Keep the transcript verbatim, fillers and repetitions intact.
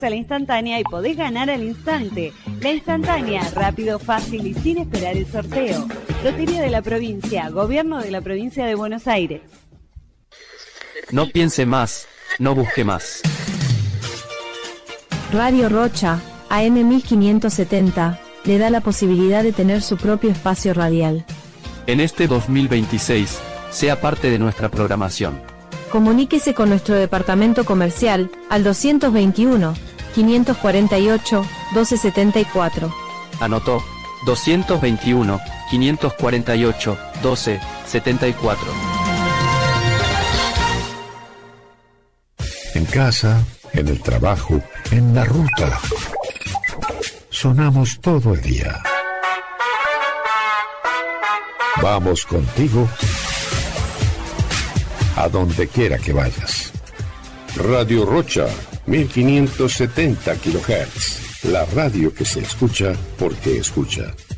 a la instantánea y podés ganar al instante. La instantánea, rápido, fácil y sin esperar el sorteo. Lotería de la provincia, Gobierno de la provincia de Buenos Aires. No piense más, no busque más. Radio Rocha, A M mil quinientos setenta, le da la posibilidad de tener su propio espacio radial. En este dos mil veintiséis, sea parte de nuestra programación. Comuníquese con nuestro departamento comercial al doscientos veintiuno, quinientos cuarenta y ocho, doce setenta y cuatro. Anotó, doscientos veintiuno, quinientos cuarenta y ocho, doce setenta y cuatro. En casa, en el trabajo, en la ruta. Sonamos todo el día. Vamos contigo a donde quiera que vayas. Radio Rocha, mil quinientos setenta kilohertz. La radio que se escucha porque escucha.